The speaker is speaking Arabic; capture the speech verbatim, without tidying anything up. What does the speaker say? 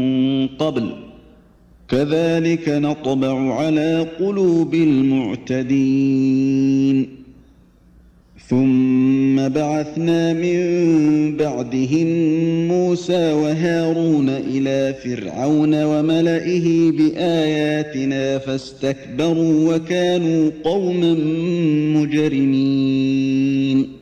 قبل كذلك نطبع على قلوب المعتدين ثم بعثنا من بعدهم موسى وهارون إلى فرعون وملئه بآياتنا فاستكبروا وكانوا قوما مجرمين